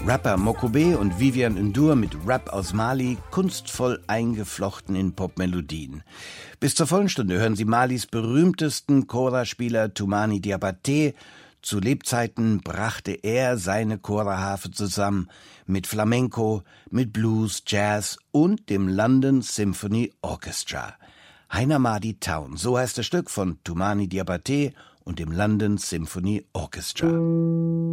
Rapper Mokobé und Vivian N'Dour mit Rap aus Mali, kunstvoll eingeflochten in Popmelodien. Bis zur vollen Stunde hören Sie Malis berühmtesten Kora-Spieler Toumani Diabaté. Zu Lebzeiten brachte er seine Kora-Harfe zusammen mit Flamenco, mit Blues, Jazz und dem London Symphony Orchestra. Hainamadi Town, so heißt das Stück von Toumani Diabaté und dem London Symphony Orchestra.